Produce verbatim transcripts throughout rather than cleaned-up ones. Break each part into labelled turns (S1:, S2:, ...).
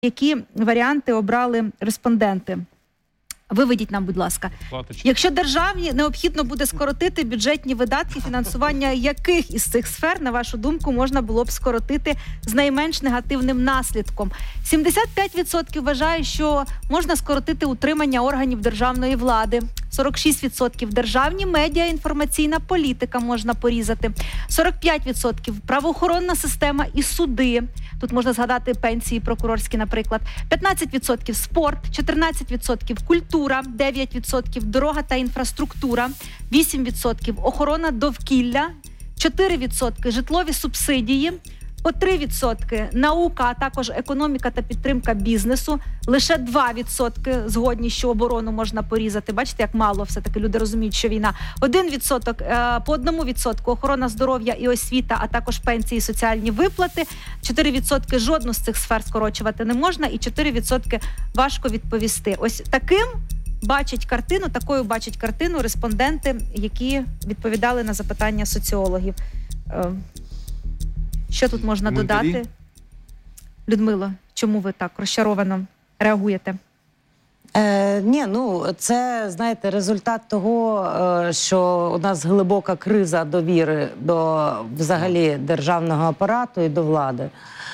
S1: Які варіанти обрали респонденти? Виведіть нам, будь ласка.
S2: Платочки.
S1: Якщо державні необхідно буде скоротити бюджетні видатки, фінансування яких із цих сфер, на вашу думку, можна було б скоротити з найменш негативним наслідком? сімдесят п'ять відсотків вважають, що можна скоротити утримання органів державної влади. сорок шість відсотків державні медіа, інформаційна політика можна порізати. сорок п'ять відсотків правоохоронна система і суди. Тут можна згадати пенсії прокурорські, наприклад. п'ятнадцять відсотків спорт, чотирнадцять відсотків культура, дев'ять відсотків дорога та інфраструктура, вісім відсотків охорона довкілля, чотири відсотки житлові субсидії, по три відсотки наука, а також економіка та підтримка бізнесу. Лише два відсотки згодні, що оборону можна порізати. Бачите, як мало все-таки люди розуміють, що війна. один відсоток, по одному відсотку охорона здоров'я і освіта, а також пенсії і соціальні виплати. чотири відсотки жодну з цих сфер скорочувати не можна і чотири відсотки важко відповісти. Ось таким бачать картину, такою бачать картину респонденти, які відповідали на запитання соціологів. Що тут можна
S2: Коментарі?
S1: додати? Людмило, чому ви так розчаровано реагуєте?
S3: Е, ні, ну, це, знаєте, результат того, е, що у нас глибока криза довіри до, взагалі, державного апарату і до влади.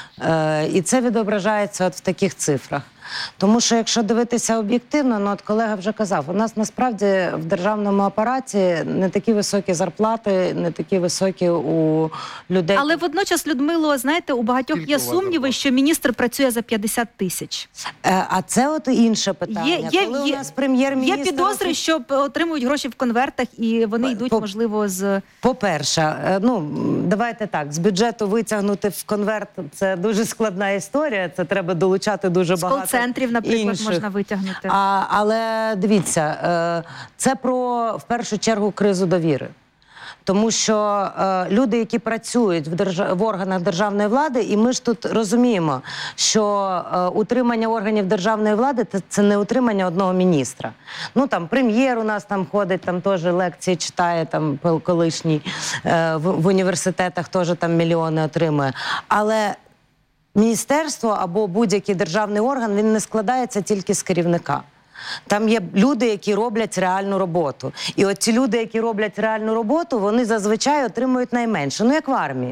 S3: Е, і це відображається от в таких цифрах. Тому що, якщо дивитися об'єктивно, ну, от колега вже казав, у нас насправді в державному апараті не такі високі зарплати, не такі високі у людей.
S1: Але водночас, Людмило, знаєте, у багатьох
S2: Скільки
S1: є
S2: у вас
S1: сумніви,
S2: зарплата?
S1: що міністр працює за п'ятдесят тисяч.
S3: Е, а це от інше питання.
S1: Є, є,
S3: Коли
S1: є,
S3: у нас прем'єр-міністр...
S1: є підозри, що отримують гроші в конвертах, і вони йдуть,
S3: По-
S1: можливо, з...
S3: По-перше, е, ну, давайте так, з бюджету витягнути в конверт – це дуже складна історія, це треба долучати дуже
S1: З
S3: багато
S1: кол-центрів, наприклад,
S3: інших.
S1: можна витягнути.
S3: А, але дивіться, е, це про, в першу чергу, кризу довіри. Тому що е, люди, які працюють в, держа... в органах державної влади, і ми ж тут розуміємо, що е, утримання органів державної влади – це, це не утримання одного міністра. Ну, там, прем'єр у нас там ходить, там теж лекції читає, там, колишній, е, в, в університетах теж там мільйони отримує. Але міністерство або будь-який державний орган, він не складається тільки з керівника. Там є люди, які роблять реальну роботу. І от ці люди, які роблять реальну роботу, вони зазвичай отримують найменше. Ну, як в армії.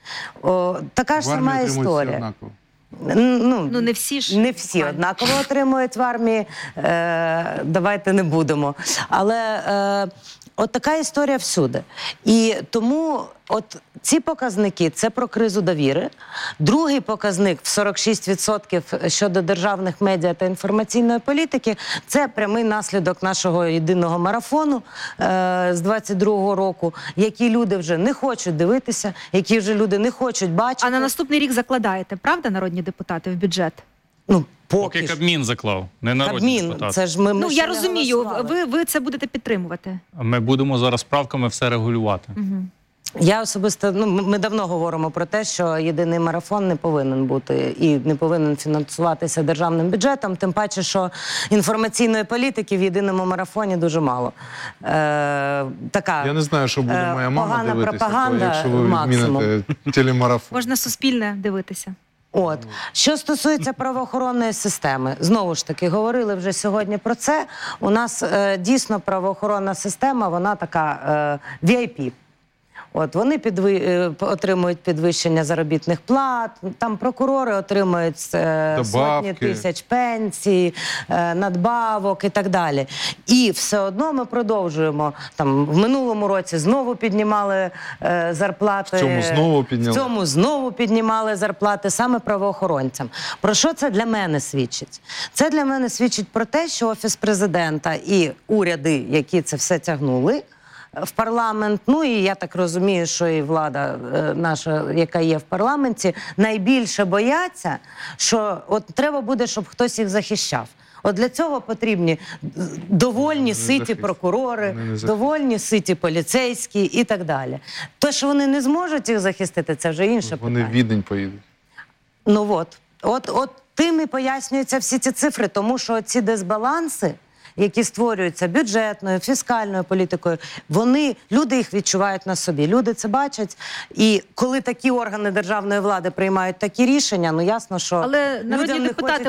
S3: О, така ж
S2: В армії
S3: сама
S2: отримують всі
S3: історія.
S2: однаково.
S3: Ну,
S1: Ну, не всі ж.
S3: Не всі однаково отримують в армії. Е, давайте не будемо. Але е, от така історія всюди. І тому от ці показники – це про кризу довіри. Другий показник в сорок шість відсотків щодо державних медіа та інформаційної політики – це прямий наслідок нашого єдиного марафону е, з двадцять другого року, які люди вже не хочуть дивитися, які вже люди не хочуть бачити.
S1: А на наступний рік закладаєте, правда, народні депутати, в бюджет?
S3: Ну, поки,
S2: Поки
S3: ж.
S2: Кабмін заклав, не народні
S3: Кабмін,
S2: депутати.
S3: це ж ми, ми
S1: Ну,
S3: ще
S1: я
S3: не
S1: розумію,
S3: голосували.
S1: ви, ви це будете підтримувати.
S2: Ми будемо зараз правками все регулювати.
S1: Угу.
S3: Я особисто, ну, ми давно говоримо про те, що єдиний марафон не повинен бути і не повинен фінансуватися державним бюджетом, тим паче, що інформаційної політики в єдиному марафоні дуже мало. Е, така
S4: Я не знаю, що буде
S3: е,
S4: моя мама
S3: погана
S4: дивитися,
S3: пропаганда
S4: якщо ви
S3: максимум.
S4: відміните телемарафон.
S1: Можна суспільне дивитися.
S3: От. Що стосується правоохоронної системи, знову ж таки, говорили вже сьогодні про це. У нас е, дійсно правоохоронна система, вона така е, ві ай пі. От, вони підви... е, отримують підвищення заробітних плат, там прокурори отримують е,
S4: Добавки.
S3: сотні тисяч пенсій, е, надбавок і так далі. І все одно ми продовжуємо. Там, в минулому році знову піднімали е, зарплати.
S4: В цьому знову підняли.
S3: В цьому знову піднімали зарплати саме правоохоронцям. Про що це для мене свідчить? Це для мене свідчить про те, що Офіс президента і уряди, які це все тягнули в парламент, ну і я так розумію, що і влада е, наша, яка є в парламенті, найбільше бояться, що от треба буде, щоб хтось їх захищав. От для цього потрібні довольні ситі
S4: захистять.
S3: прокурори,
S4: Вони не захистять.
S3: довольні ситі поліцейські і так далі. То, що вони не зможуть їх захистити, це вже інше
S4: Вони
S3: питання.
S4: в Відень поїдуть.
S3: Ну от, от, от тим і пояснюються всі ці цифри, тому що ці дисбаланси, які створюються бюджетною, фіскальною політикою, вони, люди їх відчувають на собі. Люди це бачать. І коли такі органи державної влади приймають такі рішення, ну ясно, що
S1: Але народні
S3: людям не
S1: депутати
S3: хочеться